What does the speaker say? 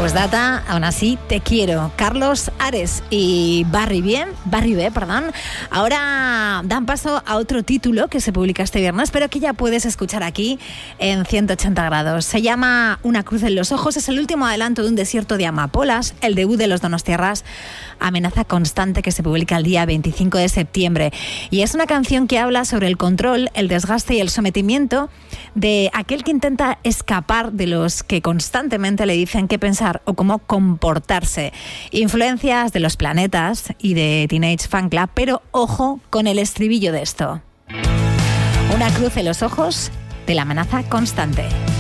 Postdata, aún así te quiero. Carlos Ares y Barry B, ahora dan paso a otro título que se publica este viernes, pero que ya puedes escuchar aquí en 180 grados. Se llama Una cruz en los ojos, es el último adelanto de Un desierto de amapolas, el debut de los donostiarras Amenaza Constante, que se publica el día 25 de septiembre. Y es una canción que habla sobre el control, el desgaste y el sometimiento de aquel que intenta escapar de los que constantemente le dicen qué pensar o cómo comportarse. Influencias de Los Planetas y de Teenage Fanclub, pero ojo con el estribillo de esto. Una cruz en los ojos de la Amenaza Constante.